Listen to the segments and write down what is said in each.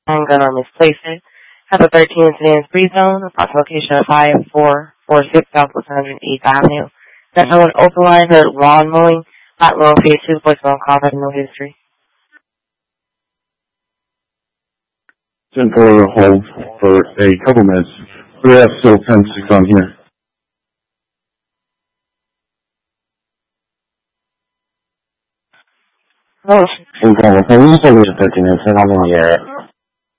I'm going to misplace it. Have a 13 incident free zone, approximate location of 5446 Southwest 108th Avenue. That's on an open line, heard lawn mowing, hot low phase 2, voicemail call, having no history. 10 for hold for a couple minutes. We have still 10-6 on here. Oh. Okay, police are 13 minutes and I'm in the area.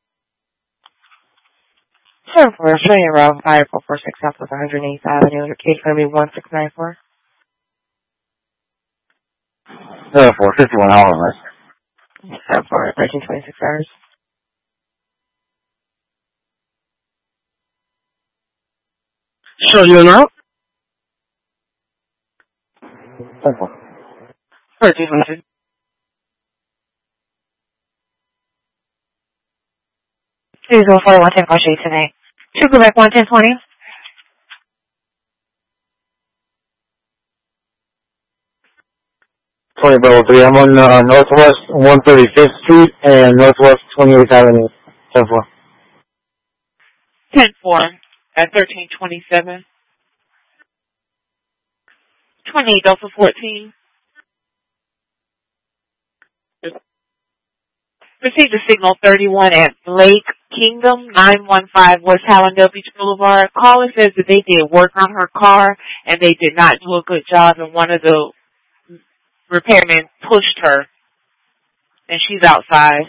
Sure, for Australia Route 5446 Southwest 108th Avenue, your case going to be 1694. For 51 hours. For 1326 hours. Sure, you know? 1326. Please go for 110 Street today. To Quebec 11020. Bravo 3. I'm on Northwest 135th Street and Northwest 28th Avenue. 10-4. 10-4 at 1327. 28 Delta 14. Received a signal 31 at Lake Kingdom, 915 West Hallandale Beach Boulevard. Caller says that they did work on her car and they did not do a good job, and one of the repairmen pushed her, and she's outside.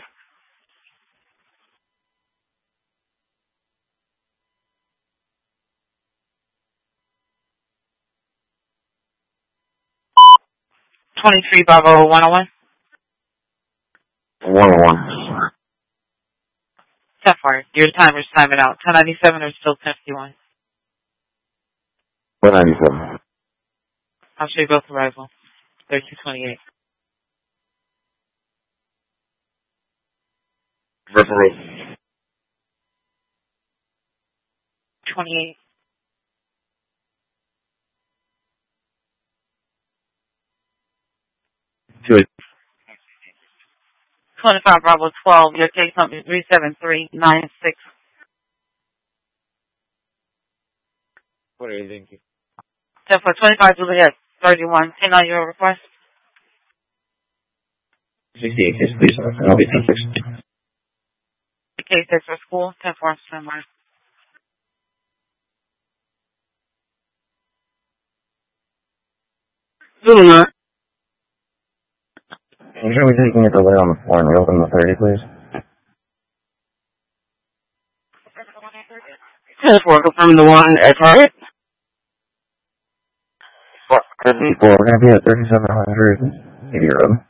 (23 Bravo 101). 101. 10-4. Your timer's timing out. 1097 or still 1051? 197. I'll show you both arrival. 1328. Referee. 28. Good. 25 Bravo 12. Your case number is 37396. What are you thinking? 10-4. 25 Juliet 31. 10 on your request. 68 case, please. I'll be 10-6. Case 6 for school. 10-4. Standby. Little I'm sure we're taking it away on the floor and reopen the 30, please. 10-4, confirm the one at Target. 4, we're going to be at 3700 Road.